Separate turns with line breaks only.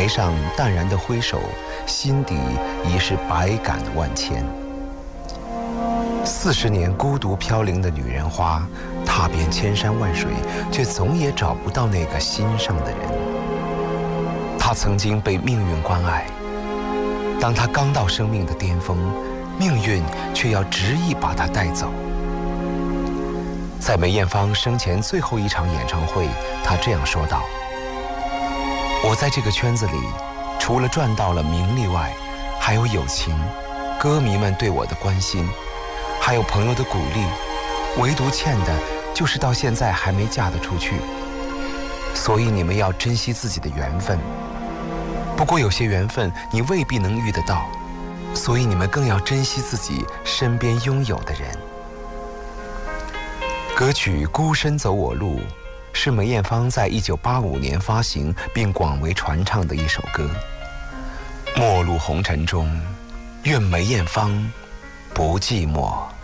台上淡然的挥手，心底已是百感万千。40年孤独飘零的女人花，踏遍千山万水，却总也找不到那个心上的人。她曾经被命运关爱，当她刚到生命的巅峰，命运却要执意把她带走。在梅艳芳生前最后一场演唱会，她这样说道：我在这个圈子里，除了赚到了名利外，还有友情，歌迷们对我的关心，还有朋友的鼓励，唯独欠的就是到现在还没嫁得出去。所以你们要珍惜自己的缘分，不过有些缘分你未必能遇得到，所以你们更要珍惜自己身边拥有的人。歌曲《孤身走我路》是梅艳芳在1985年发行并广为传唱的一首歌。末路红尘中，愿梅艳芳不寂寞。